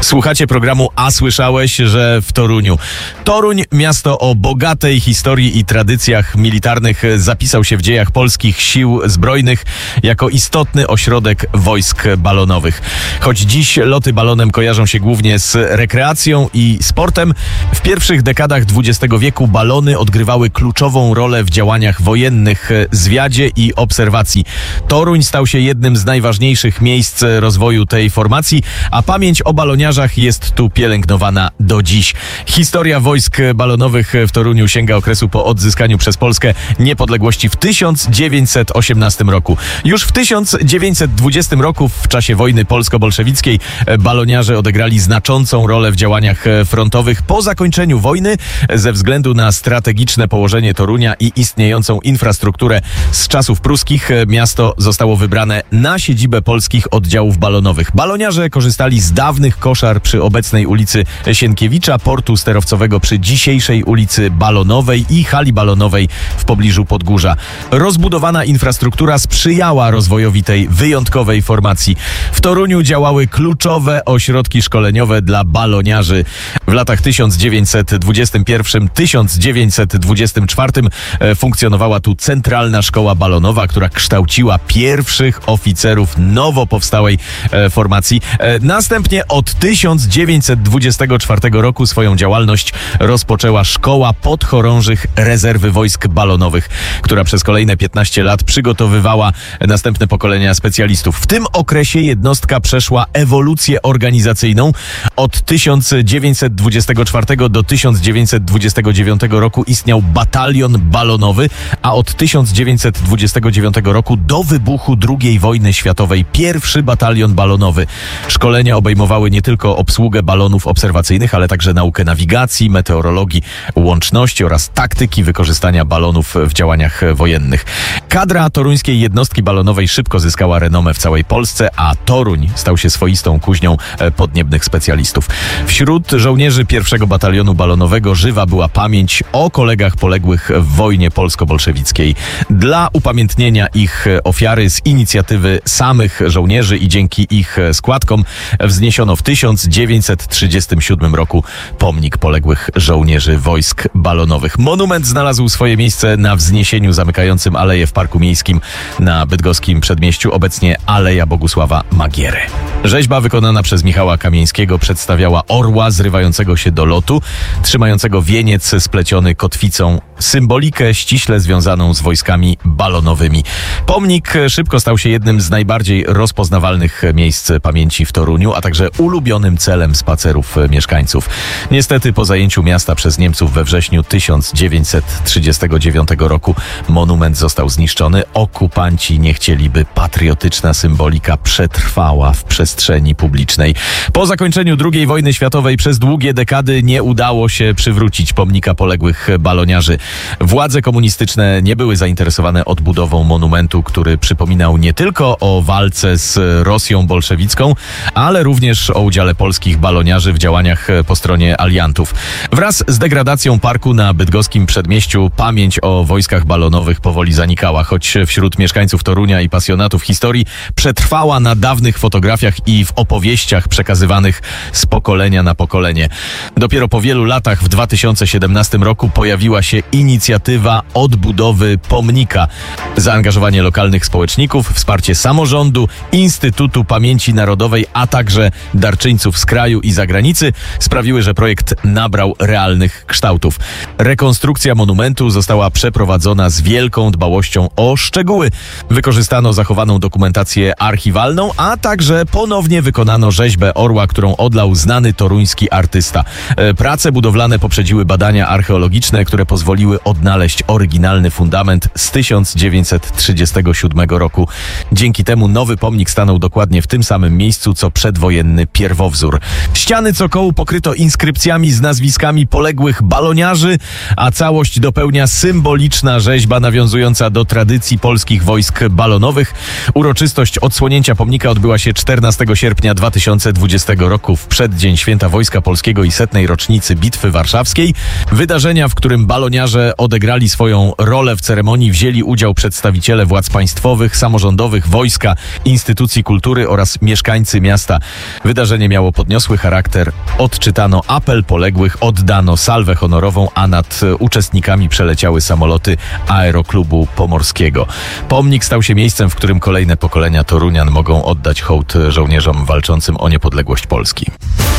Słuchacie programu A słyszałeś, że w Toruniu. Toruń, miasto o bogatej historii i tradycjach militarnych, zapisał się w dziejach polskich sił zbrojnych jako istotny ośrodek wojsk balonowych. Choć dziś loty balonem kojarzą się głównie z rekreacją i sportem, w pierwszych dekadach XX wieku balony odgrywały kluczową rolę w działaniach wojennych, zwiadzie i obserwacji. Toruń stał się jednym z najważniejszych miejsc rozwoju tej formacji, a pamięć o baloniarzach jest tu pielęgnowana do dziś. Historia wojsk balonowych w Toruniu sięga okresu po odzyskaniu przez Polskę niepodległości w 1918 roku. Już w 1920 roku, w czasie wojny polsko-bolszewickiej, baloniarze odegrali znaczącą rolę w działaniach frontowych. Po zakończeniu wojny, ze względu na strategiczne położenie Torunia i istniejącą infrastrukturę z czasów pruskich, miasto zostało wybrane na siedzibę polskich oddziałów balonowych. Baloniarze korzystali z dawnych koszar przy obecnej ulicy Sienkiewicza, portu sterowcowego przy dzisiejszej ulicy Balonowej i hali balonowej w pobliżu Podgórza. Rozbudowana infrastruktura sprzyjała rozwojowi tej wyjątkowej formacji. W Toruniu działały kluczowe ośrodki szkoleniowe dla baloniarzy. W latach 1921-1924 funkcjonowała tu Centralna Szkoła Balonowa, która kształciła pierwszych oficerów nowo powstałej formacji. Następnie od 1924 roku swoją działalność rozpoczęła Szkoła Podchorążych Rezerwy Wojsk Balonowych, która przez kolejne 15 lat przygotowywała następne pokolenia specjalistów. W tym okresie jednostka przeszła ewolucję organizacyjną. Od 1924 do 1929 roku istniał batalion balonowy, a od 1929 roku do wybuchu II wojny światowej pierwszy batalion balonowy. Szkolenia obejmowały nie tylko obsługę balonów obserwacyjnych, ale także naukę nawigacji, meteorologii, łączności oraz taktyki wykorzystania balonów w działaniach wojennych. Kadra toruńskiej jednostki balonowej szybko zyskała renomę w całej Polsce, a Toruń stał się swoistą kuźnią podniebnych specjalistów. Wśród żołnierzy pierwszego batalionu balonowego żywa była pamięć o kolegach poległych w wojnie polsko-bolszewickiej. Dla upamiętnienia ich ofiary z inicjatywy samych żołnierzy i dzięki ich składkom wzniesiono w 1937 roku pomnik poległych żołnierzy wojsk balonowych. Monument znalazł swoje miejsce na wzniesieniu zamykającym aleję w Parku Miejskim na bydgoskim przedmieściu, obecnie Aleja Bogusława Magiery. Rzeźba wykonana przez Michała Kamieńskiego przedstawiała orła zrywającego się do lotu, trzymającego wieniec spleciony kotwicą, symbolikę ściśle związaną z wojskami balonowymi. Pomnik szybko stał się jednym z najbardziej rozpoznawalnych miejsc pamięci w Toruniu, a także ulubionym celem spacerów mieszkańców. Niestety po zajęciu miasta przez Niemców we wrześniu 1939 roku monument został zniszczony. Okupanci nie chcieli, by patriotyczna symbolika przetrwała w przestrzeni publicznej. Po zakończeniu II wojny światowej przez długie dekady nie udało się przywrócić pomnika poległych baloniarzy. Władze komunistyczne nie były zainteresowane odbudową monumentu, który przypominał nie tylko o walce z Rosją bolszewicką, ale również o udziale polskich baloniarzy w działaniach po stronie aliantów. Wraz z degradacją parku na bydgoskim przedmieściu pamięć o wojskach balonowych powoli zanikała, choć wśród mieszkańców Torunia i pasjonatów historii przetrwała na dawnych fotografiach i w opowieściach przekazywanych z pokolenia na pokolenie. Dopiero po wielu latach w 2017 roku pojawiła się inicjatywa odbudowy pomnika. Zaangażowanie lokalnych społeczników, wsparcie samorządu, Instytutu Pamięci Narodowej, a także darczyńców z kraju i zagranicy sprawiły, że projekt nabrał realnych kształtów. Rekonstrukcja monumentu została przeprowadzona z wielką dbałością o szczegóły. Wykorzystano zachowaną dokumentację archiwalną, a także ponownie wykonano rzeźbę orła, którą odlał znany toruński artysta. Prace budowlane poprzedziły badania archeologiczne, które pozwoliły odnaleźć oryginalny fundament z 1937 roku. Dzięki temu nowy pomnik stanął dokładnie w tym samym miejscu, co przedwojenny pierwowzór. Ściany cokołu pokryto inskrypcjami z nazwiskami poległych baloniarzy, a całość dopełnia symboliczna rzeźba nawiązująca do tradycji polskich wojsk balonowych. Uroczystość odsłonięcia pomnika odbyła się 14 sierpnia 2020 roku, w przeddzień Święta Wojska Polskiego i 100. rocznicy Bitwy Warszawskiej. Wydarzenia, w którym baloniarze odegrali swoją rolę w ceremonii, wzięli udział przedstawiciele władz państwowych, samorządowych, wojska, instytucji kultury oraz mieszkańcy miasta. Wydarzenie miało miało podniosły charakter. Odczytano apel poległych, oddano salwę honorową, a nad uczestnikami przeleciały samoloty Aeroklubu Pomorskiego. Pomnik stał się miejscem, w którym kolejne pokolenia Torunian mogą oddać hołd żołnierzom walczącym o niepodległość Polski.